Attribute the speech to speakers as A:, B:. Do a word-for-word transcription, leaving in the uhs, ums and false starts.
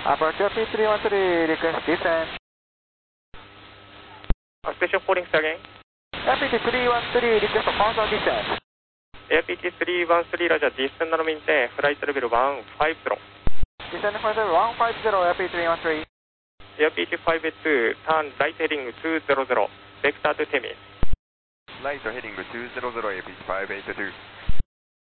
A: Approach P three one three, request descent.
B: Uh, station calling again.
A: P T three one three, request console descent.
B: A P T three one three ラジャー、descend のミンテ、フライトレベルone five zero。
A: Descend for level one five zero, A P T three one three.
B: A P T five two, turn right heading two zero zero, vector to Temis.
C: Right heading two zero zero, A P T five eight two.